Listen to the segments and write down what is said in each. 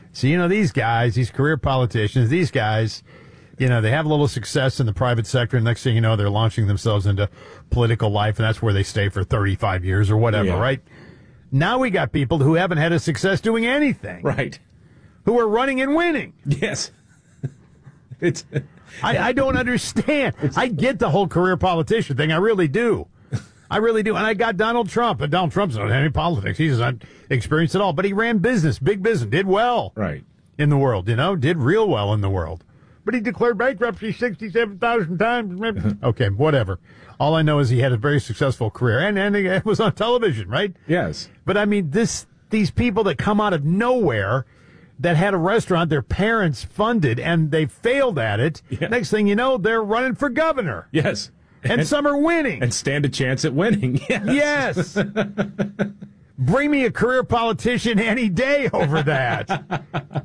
So, these guys, these career politicians, these guys, they have a little success in the private sector. And next thing you know, they're launching themselves into political life, and that's where they stay for 35 years or whatever, right? Now we got people who haven't had a success doing anything. Right. Who are running and winning. Yes. I don't understand. I get the whole career politician thing. I really do. I really do. And I got Donald Trump. And Donald Trump's not in any politics. He's not experienced at all. But he ran business, big business, did well in the world, did real well in the world. But he declared bankruptcy 67,000 times. Okay, whatever. All I know is he had a very successful career. And it was on television, right? Yes. But, I mean, these people that come out of nowhere that had a restaurant their parents funded and they failed at it. Yeah. Next thing you know, they're running for governor. Yes. And some are winning. And stand a chance at winning. Yes. Bring me a career politician any day over that.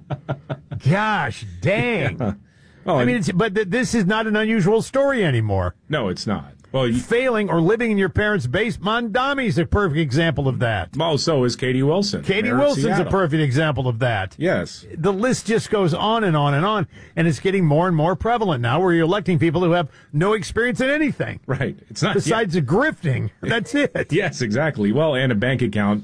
Gosh, dang. Yeah. Well, I mean, but this is not an unusual story anymore. No, it's not. Well, failing or living in your parents' basement. Mondami's a perfect example of that. Well, so is Katie Wilson. Katie Wilson's a perfect example of that. Yes. The list just goes on and on and on, and it's getting more and more prevalent now where you're electing people who have no experience in anything. Right. It's not besides grifting. That's it. Yes, exactly. Well, and a bank account,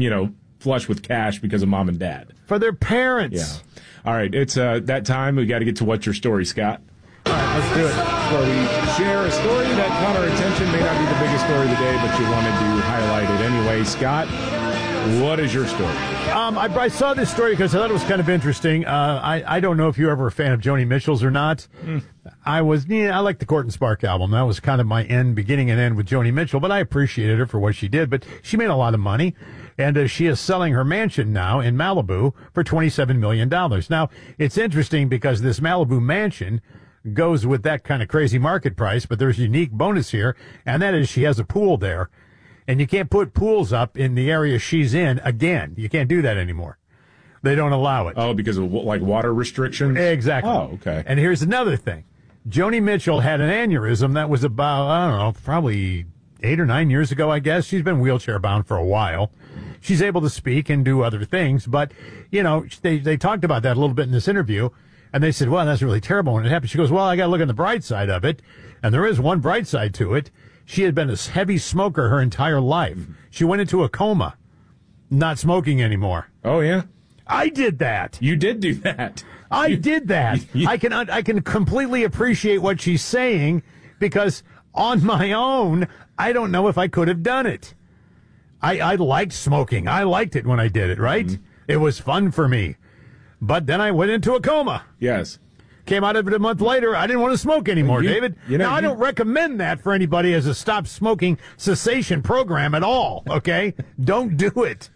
flush with cash because of mom and dad. For their parents. Yeah. All right. It's that time. We got to get to What's Your Story, Scott. All right, let's do it. Where we share a story that caught our attention. May not be the biggest story of the day, but you wanted to highlight it anyway. Scott, what is your story? I saw this story because I thought it was kind of interesting. I don't know if you're ever a fan of Joni Mitchell's or not. I like the Court and Spark album. That was kind of my beginning and end with Joni Mitchell, but I appreciated her for what she did. But she made a lot of money, and she is selling her mansion now in Malibu for $27 million. Now, it's interesting because this Malibu mansion goes with that kind of crazy market price, but there's a unique bonus here, and that is she has a pool there. And you can't put pools up in the area she's in again. You can't do that anymore. They don't allow it. Oh, because of water restrictions? Exactly. Oh, okay. And here's another thing. Joni Mitchell had an aneurysm that was about, I don't know, probably 8 or 9 years ago, I guess. She's been wheelchair bound for a while. She's able to speak and do other things, but, they talked about that a little bit in this interview. And they said, well, that's really terrible when it happened. She goes, well, I got to look on the bright side of it. And there is one bright side to it. She had been a heavy smoker her entire life. She went into a coma, not smoking anymore. Oh, yeah? I did that. You did do that. I did that. I can completely appreciate what she's saying because on my own, I don't know if I could have done it. I liked smoking. I liked it when I did it, right? Mm-hmm. It was fun for me. But then I went into a coma. Yes. Came out of it a month later. I didn't want to smoke anymore, David. Now, I don't recommend that for anybody as a stop smoking cessation program at all, okay? Don't do it.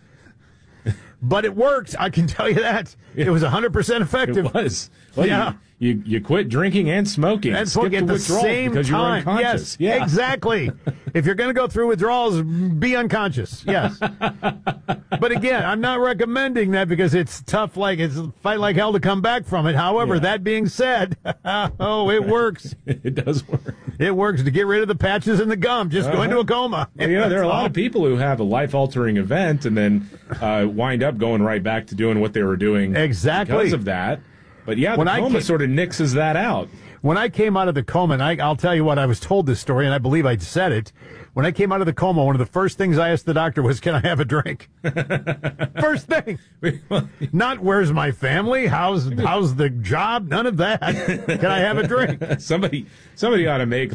But it worked. I can tell you that. It was 100% effective. It was. Well, yeah. You quit drinking and smoking. And smoking at the same because time. You were unconscious. Yes, exactly. If you're going to go through withdrawals, be unconscious. Yes. But again, I'm not recommending that because it's tough, it's fight like hell to come back from it. However, that being said, it works. It does work. It works to get rid of the patches and the gum. Just go into a coma. Well, there are a lot of people who have a life-altering event and then wind up going right back to doing what they were doing because of that. But the coma sort of nixes that out. When I came out of the coma, and I'll tell you what, I was told this story, and I believe I said it. When I came out of the coma, one of the first things I asked the doctor was, can I have a drink? First thing. Not where's my family? How's the job? None of that. Can I have a drink? Somebody ought to make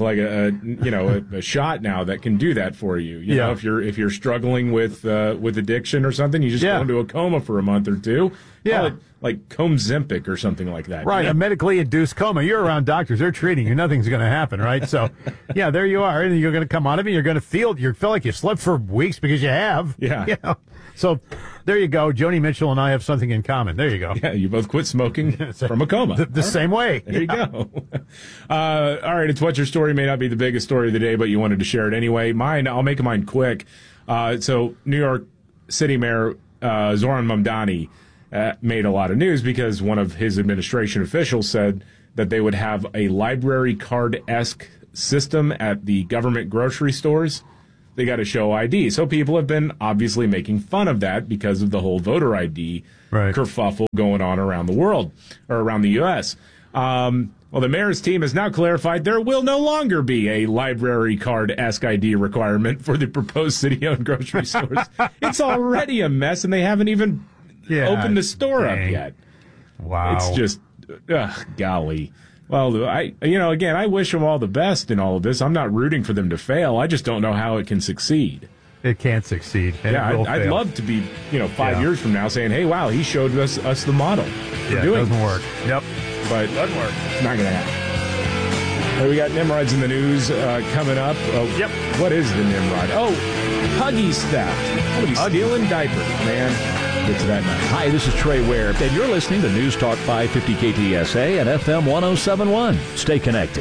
a shot now that can do that for you. You know, if you're struggling with addiction or something, you just go into a coma for a month or two. Yeah. Like Comzempic or something like that. Right, a medically induced coma. You're around doctors. They're treating you. Nothing's going to happen, right? So, there you are. And you're going to come out of it. You're going to feel like you slept for weeks because you have. Yeah. So, there you go. Joni Mitchell and I have something in common. There you go. Yeah, you both quit smoking from a coma. The same way. There you go. All right, it's What's Your Story. May not be the biggest story of the day, but you wanted to share it anyway. I'll make mine quick. So, New York City Mayor Zoran Mamdani made a lot of news because one of his administration officials said that they would have a library card-esque system at the government grocery stores. they got to show ID. So people have been obviously making fun of that because of the whole voter ID kerfuffle going on around the world, or around the U.S. Well, the mayor's team has now clarified there will no longer be a library card-esque ID requirement for the proposed city-owned grocery stores. It's already a mess, and they haven't even opened the store up yet. Wow. It's just, golly. Well, I wish them all the best in all of this. I'm not rooting for them to fail. I just don't know how it can succeed. It can't succeed. I'd love to be, 5 years from now saying, hey, wow, he showed us the model. It doesn't work. Yep. But it doesn't work. It's not going to happen. Hey, we got Nimrods in the news coming up. Yep. What is the Nimrod? Oh, Huggies theft. Somebody's stealing diapers, man. Get to that now. Hi, this is Trey Ware, and you're listening to News Talk 550 KTSA and FM 1071. Stay connected.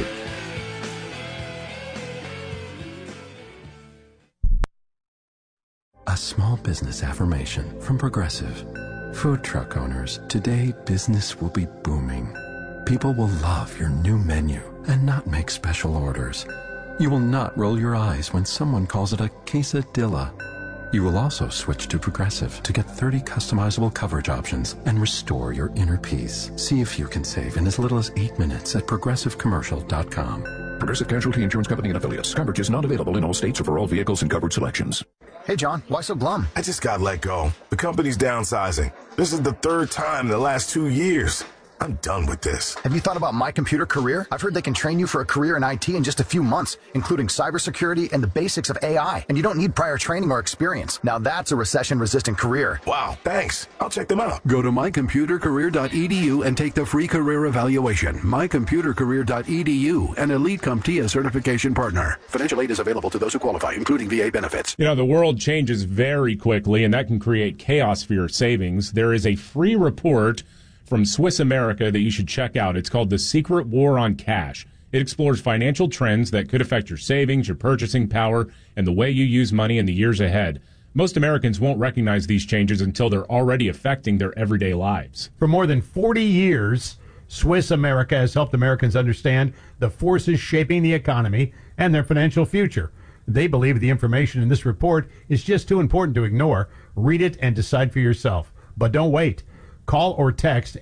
A small business affirmation from Progressive. Food truck owners, today business will be booming. People will love your new menu and not make special orders. You will not roll your eyes when someone calls it a quesadilla. You will also switch to Progressive to get 30 customizable coverage options and restore your inner peace. See if you can save in as little as 8 minutes at progressivecommercial.com. Progressive Casualty Insurance Company and Affiliates. Coverage is not available in all states or for all vehicles and covered selections. Hey, John, why so glum? I just got let go. The company's downsizing. This is the third time in the last 2 years. I'm done with this. Have you thought about My Computer Career? I've heard they can train you for a career in IT in just a few months, including cybersecurity and the basics of AI. And you don't need prior training or experience. Now that's a recession-resistant career. Wow, thanks. I'll check them out. Go to mycomputercareer.edu and take the free career evaluation. mycomputercareer.edu, an Elite CompTIA certification partner. Financial aid is available to those who qualify, including VA benefits. The world changes very quickly, and that can create chaos for your savings. There is a free report from Swiss America that you should check out. It's called The Secret War on Cash. It explores financial trends that could affect your savings, your purchasing power, and the way you use money in the years ahead. Most Americans won't recognize these changes until they're already affecting their everyday lives. For more than 40 years, Swiss America has helped Americans understand the forces shaping the economy and their financial future. They believe the information in this report is just too important to ignore. Read it and decide for yourself. But don't wait. Call or text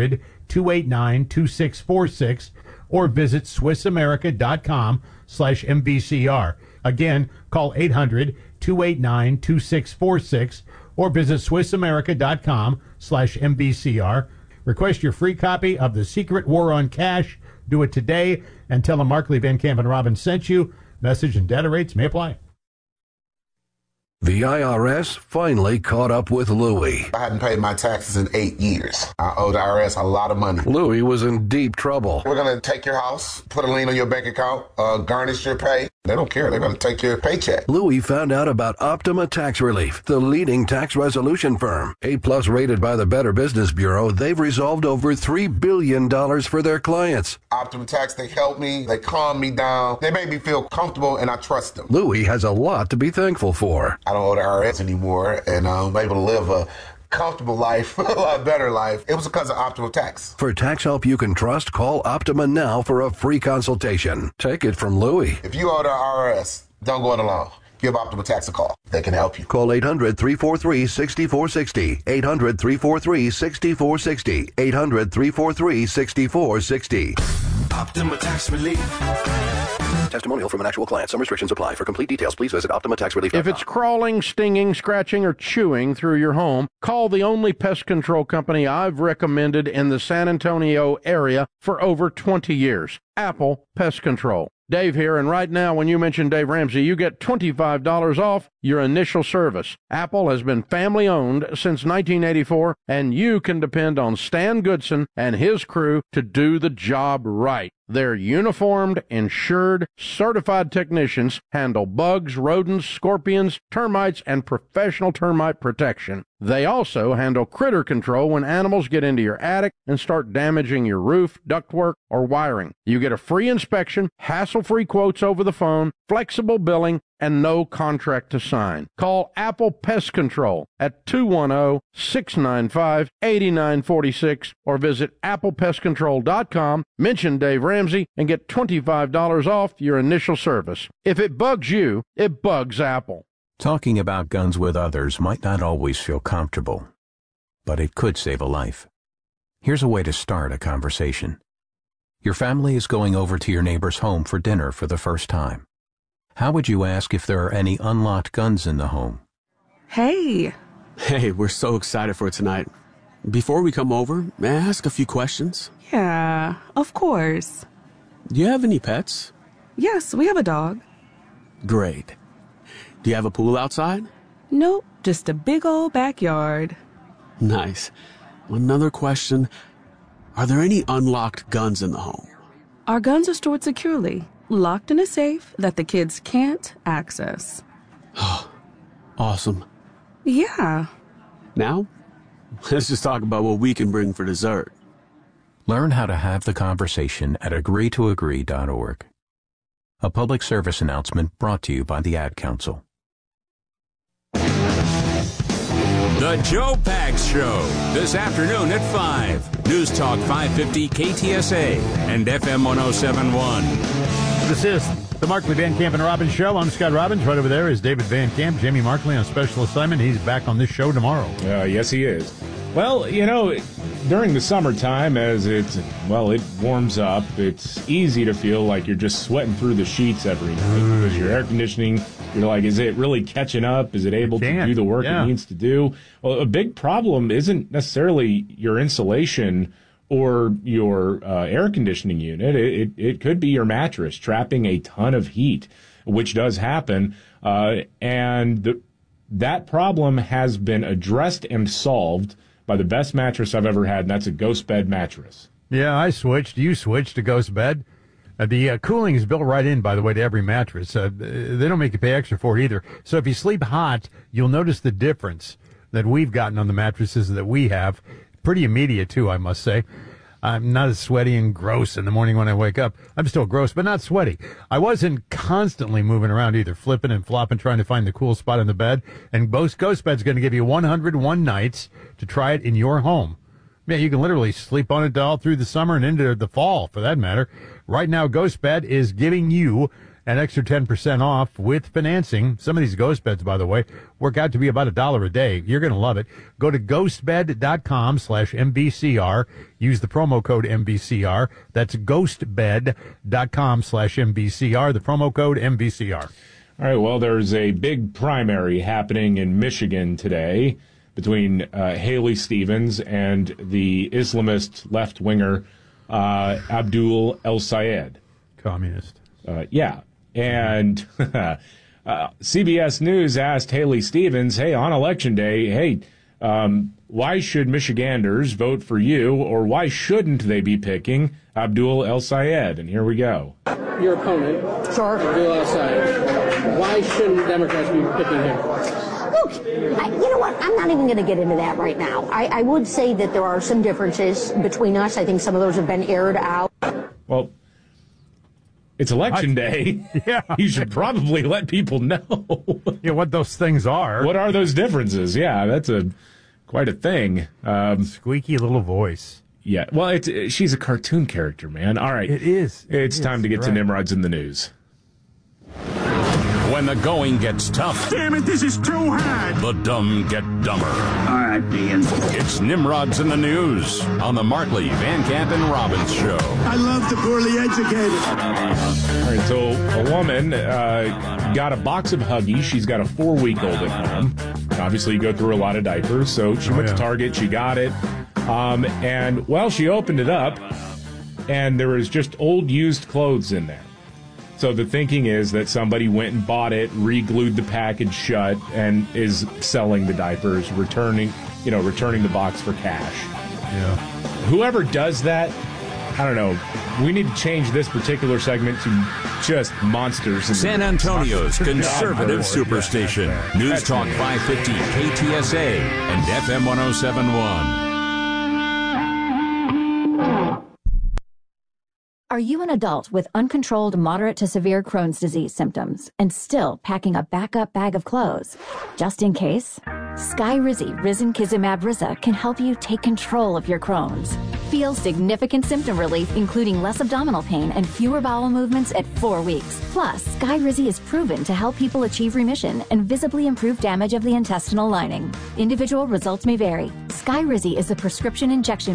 800-289-2646 or visit SwissAmerica.com/MBCR. Again, call 800-289-2646 or visit SwissAmerica.com/MBCR. Request your free copy of The Secret War on Cash. Do it today and tell them Markley, Van Camp, and Robin sent you. Message and data rates may apply. The IRS finally caught up with Louie. I hadn't paid my taxes in 8 years. I owe the IRS a lot of money. Louie was in deep trouble. We're going to take your house, put a lien on your bank account, garnish your pay. They don't care. They're going to take your paycheck. Louie found out about Optima Tax Relief, the leading tax resolution firm. A+ rated by the Better Business Bureau, they've resolved over $3 billion for their clients. Optima Tax, they help me. They calm me down. They make me feel comfortable, and I trust them. Louie has a lot to be thankful for. I don't owe the IRS anymore, and I'm able to live a comfortable life, a lot better life. It was because of Optima Tax. For tax help you can trust, call Optima now for a free consultation. Take it from Louie. If you owe the IRS, don't go it alone. Give Optima Tax a call. They can help you. Call 800-343-6460. 800-343-6460. 800-343-6460. Optima Tax Relief. Testimonial from an actual client. Some restrictions apply. For complete details, please visit OptimaTaxRelief.com. If it's crawling, stinging, scratching, or chewing through your home, call the only pest control company I've recommended in the San Antonio area for over 20 years. Apple Pest Control. Dave here, and right now when you mention Dave Ramsey, you get $25 off your initial service. Apple has been family-owned since 1984, and you can depend on Stan Goodson and his crew to do the job right. Their uniformed, insured, certified technicians handle bugs, rodents, scorpions, termites, and professional termite protection. They also handle critter control when animals get into your attic and start damaging your roof, ductwork, or wiring. You get a free inspection, hassle-free quotes over the phone, flexible billing, and no contract to sign. Call Apple Pest Control at 210-695-8946 or visit applepestcontrol.com, mention Dave Ramsey, and get $25 off your initial service. If it bugs you, it bugs Apple. Talking about guns with others might not always feel comfortable, but it could save a life. Here's a way to start a conversation. Your family is going over to your neighbor's home for dinner for the first time. How would you ask if there are any unlocked guns in the home? Hey, we're so excited for tonight. Before we come over, may I ask a few questions? Yeah, of course. Do you have any pets? Yes, we have a dog. Great. Do you have a pool outside? Nope, just a big old backyard. Nice. Another question. Are there any unlocked guns in the home? Our guns are stored securely, locked in a safe that the kids can't access. Awesome. Yeah. Now, let's just talk about what we can bring for dessert. Learn how to have the conversation at agreetoagree.org. A public service announcement brought to you by the Ad Council. The Joe Pags Show, this afternoon at 5. News Talk 550 KTSA and FM 1071. This is the Markley, Van Camp, and Robbins Show. I'm Scott Robbins. Right over there is David Van Camp. Jamie Markley on special assignment. He's back on this show tomorrow. Yes, he is. Well, you know, during the summertime, as it warms up, it's easy to feel like you're just sweating through the sheets every night because your air conditioning, you're like, is it really catching up? Is it able to do the work it needs to do? Well, a big problem isn't necessarily your insulation or your air conditioning unit. It could be your mattress trapping a ton of heat, which does happen. And that problem has been addressed and solved by the best mattress I've ever had, and that's a Ghost Bed mattress. Yeah, I switched. You switched to Ghost Bed. The cooling is built right in, by the way, to every mattress. They don't make you pay extra for it either. So if you sleep hot, you'll notice the difference that we've gotten on the mattresses that we have. Pretty immediate, too, I must say. I'm not as sweaty and gross in the morning when I wake up. I'm still gross, but not sweaty. I wasn't constantly moving around either, flipping and flopping, trying to find the cool spot in the bed. And Ghost Bed's going to give you 101 nights to try it in your home. Yeah, you can literally sleep on it all through the summer and into the fall, for that matter. Right now, Ghost Bed is giving you an extra 10% off with financing. Some of these Ghost Beds, by the way, work out to be about $1 a day. You're going to love it. Go to ghostbed.com/MBCR. Use the promo code MBCR. That's ghostbed.com/MBCR. The promo code MBCR. All right, well, there's a big primary happening in Michigan today between Haley Stevens and the Islamist left-winger Abdul El-Sayed. Communist. Yeah. And CBS News asked Haley Stevens, hey, on Election Day, why should Michiganders vote for you, or why shouldn't they be picking Abdul El-Sayed? And here we go. Your opponent, Abdul El-Sayed, why shouldn't Democrats be picking him? Look, you know what? I'm not even going to get into that right now. I would say that there are some differences between us. I think some of those have been aired out. Well, it's Election Day. Yeah. You should probably let people know. What those things are. What are those differences? Yeah, that's quite a thing. Squeaky little voice. Yeah. Well, she's a cartoon character, man. All right. It is. It's time to get to Nimrod's in the News. When the going gets tough. Damn it, this is too hard. The dumb get dumber. All right, Ian. It's Nimrod's in the News on the Markley, Van Camp, and Robbins Show. I love the poorly educated. All right, so a woman got a box of Huggies. She's got a 4-week-old at home. Obviously, you go through a lot of diapers, so she went to Target. She got it. And, she opened it up, and there was just old used clothes in there. So the thinking is that somebody went and bought it, re-glued the package shut, and is selling the diapers, returning the box for cash. Yeah. Whoever does that I don't know. We need to change this particular segment to just monsters. San Antonio's conservative superstation. News Talk 550 KTSA and FM 1071. Are you an adult with uncontrolled moderate to severe Crohn's disease symptoms and still packing a backup bag of clothes? Just in case? Skyrizi Risankizumab Riza can help you take control of your Crohn's. Feel significant symptom relief, including less abdominal pain and fewer bowel movements at 4 weeks. Plus, Skyrizi is proven to help people achieve remission and visibly improve damage of the intestinal lining. Individual results may vary. Skyrizi is a prescription injection